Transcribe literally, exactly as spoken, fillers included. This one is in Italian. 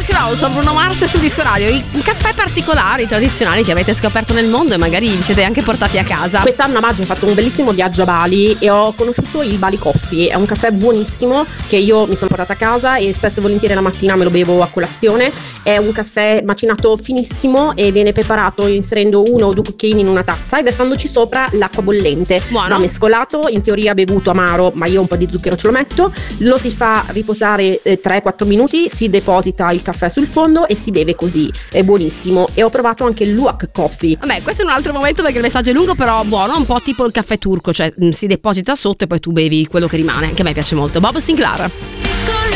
Crow, sono Bruno Mars su Disco Radio. I, i caffè particolari, tradizionali che avete scoperto nel mondo e magari vi siete anche portati a casa. Quest'anno a maggio ho fatto un bellissimo viaggio a Bali e ho conosciuto il Bali Coffee. È un caffè buonissimo che io mi sono portata a casa e spesso e volentieri la mattina me lo bevo a colazione. È un caffè macinato finissimo e viene preparato inserendo uno o due cucchiaini in una tazza e versandoci sopra l'acqua bollente. Buono. Va mescolato, in teoria bevuto amaro, ma io un po' di zucchero ce lo metto. Lo si fa riposare eh, tre quattro minuti, si deposita il caffè sul fondo e si beve così. È buonissimo. E ho provato anche il Luwak Coffee. Vabbè, questo è un altro momento perché il messaggio è lungo, però buono, un po' tipo il caffè turco, cioè mh, si deposita sotto e poi tu bevi quello che rimane. Anche a me piace molto. Bob Sinclair.